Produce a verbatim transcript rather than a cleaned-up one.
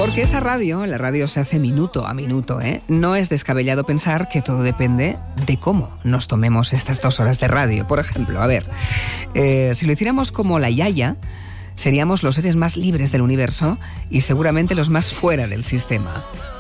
Porque esta radio, la radio se hace minuto a minuto, ¿eh? No es descabellado pensar que todo depende de cómo nos tomemos estas dos horas de radio. Por ejemplo, a ver, eh, si lo hiciéramos como la Yaya, seríamos los seres más libres del universo y seguramente los más fuera del sistema.